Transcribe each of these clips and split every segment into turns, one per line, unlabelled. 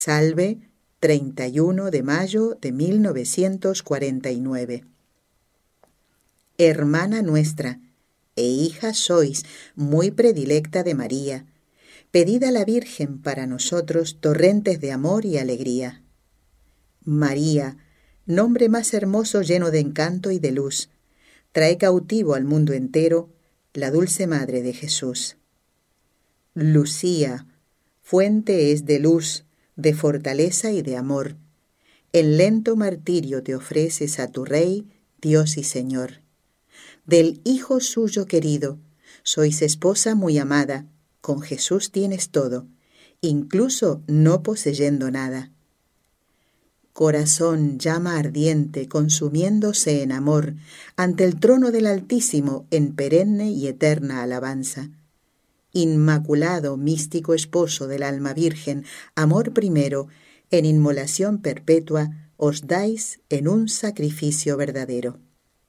Salve, 31 de mayo de 1949. Hermana nuestra, e hija sois, muy predilecta de María, pedid a la Virgen para nosotros torrentes de amor y alegría. María, nombre más hermoso lleno de encanto y de luz, trae cautivo al mundo entero la dulce Madre de Jesús. Lucía, fuente es de luz, de fortaleza y de amor. En lento martirio te ofreces a tu Rey, Dios y Señor. Del Hijo suyo querido, sois esposa muy amada, con Jesús tienes todo, incluso no poseyendo nada. Corazón, llama ardiente, consumiéndose en amor, ante el trono del Altísimo en perenne y eterna alabanza. Inmaculado, místico esposo del alma virgen, amor primero, en inmolación perpetua, os dais en un sacrificio verdadero.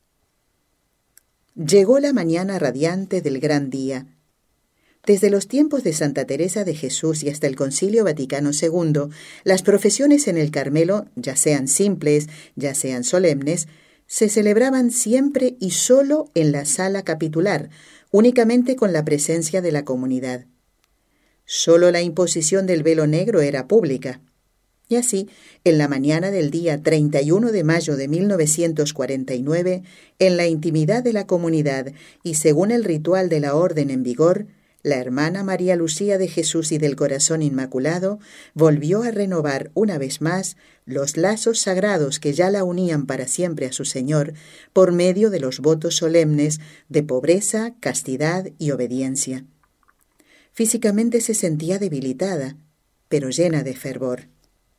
Llegó la mañana radiante del gran día. Desde los tiempos de Santa Teresa de Jesús y hasta el Concilio Vaticano II, las profesiones en el Carmelo, ya sean simples, ya sean solemnes, se celebraban siempre y solo en la sala capitular, únicamente con la presencia de la comunidad. Solo la imposición del velo negro era pública. Y así, en la mañana del día 31 de mayo de 1949, en la intimidad de la comunidad y según el ritual de la orden en vigor, la hermana María Lucía de Jesús y del Corazón Inmaculado volvió a renovar una vez más los lazos sagrados que ya la unían para siempre a su Señor por medio de los votos solemnes de pobreza, castidad y obediencia. Físicamente se sentía debilitada, pero llena de fervor.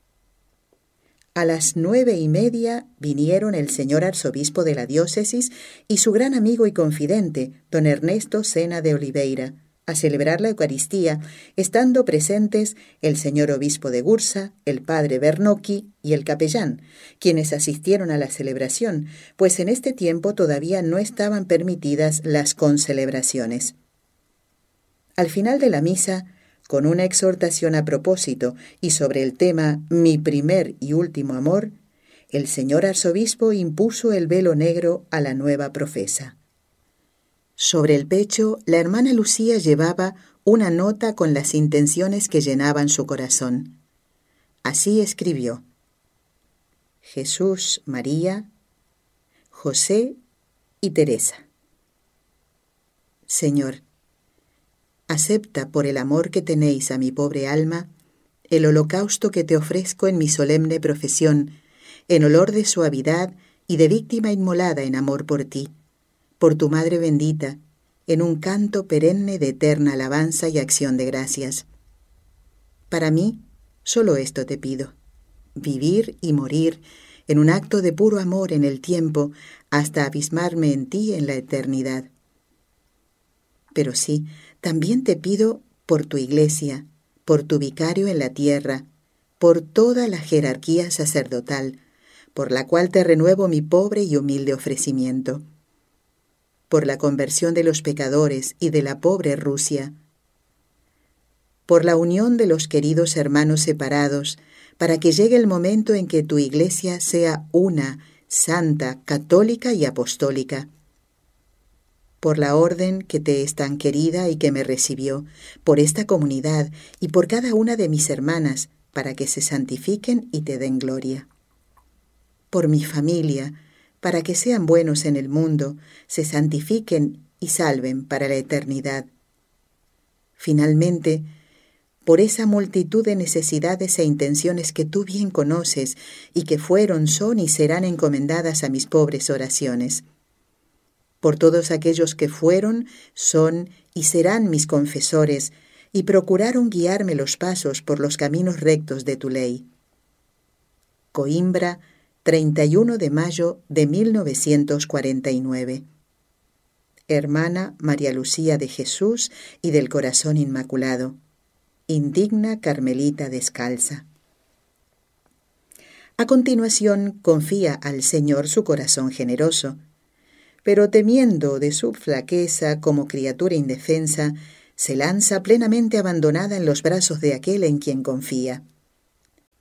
A las 9:30 vinieron el señor arzobispo de la diócesis y su gran amigo y confidente, don Ernesto Sena de Oliveira, a celebrar la Eucaristía, estando presentes el señor obispo de Gursa, el padre Bernocchi y el capellán, quienes asistieron a la celebración, pues en este tiempo todavía no estaban permitidas las concelebraciones. Al final de la misa, con una exhortación a propósito y sobre el tema «Mi primer y último amor», el señor arzobispo impuso el velo negro a la nueva profesa. Sobre el pecho, la hermana Lucía llevaba una nota con las intenciones que llenaban su corazón. Así escribió: Jesús, María, José y Teresa. Señor, acepta por el amor que tenéis a mi pobre alma el holocausto que te ofrezco en mi solemne profesión, en olor de suavidad y de víctima inmolada en amor por ti, por tu Madre bendita, en un canto perenne de eterna alabanza y acción de gracias. Para mí, solo esto te pido: vivir y morir en un acto de puro amor en el tiempo, hasta abismarme en ti en la eternidad. Pero sí, también te pido por tu Iglesia, por tu vicario en la tierra, por toda la jerarquía sacerdotal, por la cual te renuevo mi pobre y humilde ofrecimiento, por la conversión de los pecadores y de la pobre Rusia, por la unión de los queridos hermanos separados, para que llegue el momento en que tu Iglesia sea una, santa, católica y apostólica, por la orden que te es tan querida y que me recibió, por esta comunidad y por cada una de mis hermanas, para que se santifiquen y te den gloria. Por mi familia, para que sean buenos en el mundo, se santifiquen y salven para la eternidad. Finalmente, por esa multitud de necesidades e intenciones que tú bien conoces y que fueron, son y serán encomendadas a mis pobres oraciones. Por todos aquellos que fueron, son y serán mis confesores y procuraron guiarme los pasos por los caminos rectos de tu ley. Coimbra, 31 de mayo de 1949. Hermana María Lucía de Jesús y del Corazón Inmaculado, indigna carmelita descalza. A continuación, confía al Señor su corazón generoso, pero temiendo de su flaqueza como criatura indefensa, se lanza plenamente abandonada en los brazos de aquel en quien confía.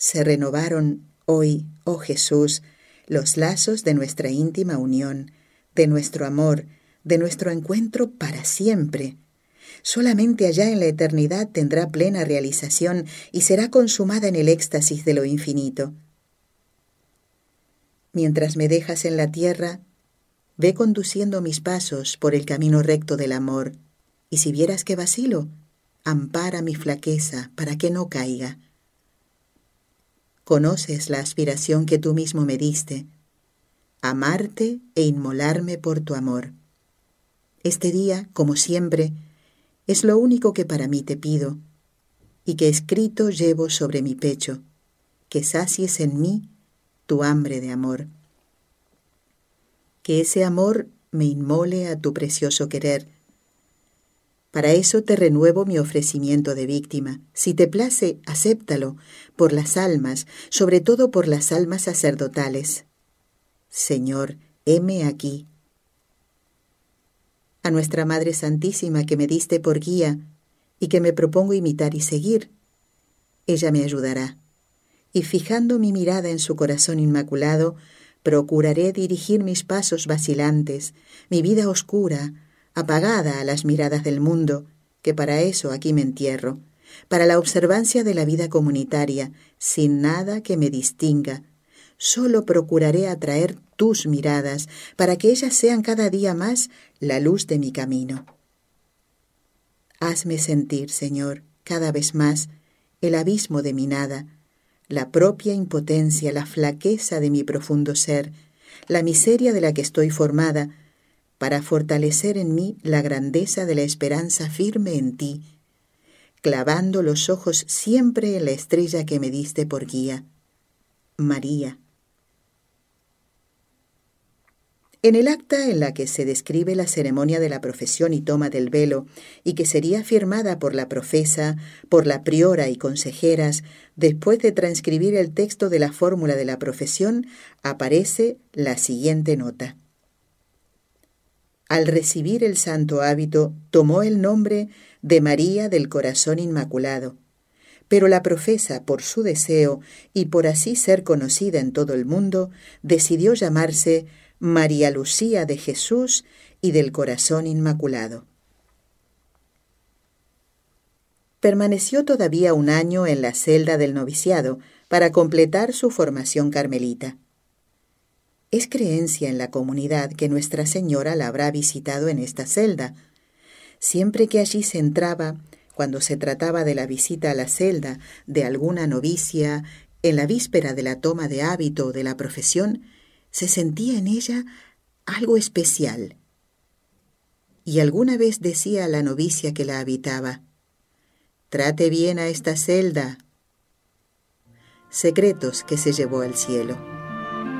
Se renovaron hoy, oh Jesús, los lazos de nuestra íntima unión, de nuestro amor, de nuestro encuentro para siempre. Solamente allá en la eternidad tendrá plena realización y será consumada en el éxtasis de lo infinito. Mientras me dejas en la tierra, ve conduciendo mis pasos por el camino recto del amor, y si vieras que vacilo, ampara mi flaqueza para que no caiga. Conoces la aspiración que tú mismo me diste, amarte e inmolarme por tu amor. Este día, como siempre, es lo único que para mí te pido, y que escrito llevo sobre mi pecho, que sacies en mí tu hambre de amor. Que ese amor me inmole a tu precioso querer. Para eso te renuevo mi ofrecimiento de víctima. Si te place, acéptalo, por las almas, sobre todo por las almas sacerdotales. Señor, heme aquí. A nuestra Madre Santísima que me diste por guía y que me propongo imitar y seguir, ella me ayudará. Y fijando mi mirada en su corazón inmaculado, procuraré dirigir mis pasos vacilantes, mi vida oscura, apagada a las miradas del mundo, que para eso aquí me entierro, para la observancia de la vida comunitaria, sin nada que me distinga. Solo procuraré atraer tus miradas, para que ellas sean cada día más la luz de mi camino. Hazme sentir, Señor, cada vez más el abismo de mi nada, la propia impotencia, la flaqueza de mi profundo ser, la miseria de la que estoy formada, para fortalecer en mí la grandeza de la esperanza firme en ti, clavando los ojos siempre en la estrella que me diste por guía, María. En el acta en la que se describe la ceremonia de la profesión y toma del velo, y que sería firmada por la profesa, por la priora y consejeras, después de transcribir el texto de la fórmula de la profesión, aparece la siguiente nota. Al recibir el santo hábito, tomó el nombre de María del Corazón Inmaculado, pero la profesa, por su deseo y por así ser conocida en todo el mundo, decidió llamarse María Lucía de Jesús y del Corazón Inmaculado. Permaneció todavía un año en la celda del noviciado para completar su formación carmelita. Es creencia en la comunidad que Nuestra Señora la habrá visitado en esta celda. Siempre que allí se entraba, cuando se trataba de la visita a la celda de alguna novicia, en la víspera de la toma de hábito o de la profesión, se sentía en ella algo especial. Y alguna vez decía a la novicia que la habitaba: «Trate bien a esta celda». Secretos que se llevó al cielo.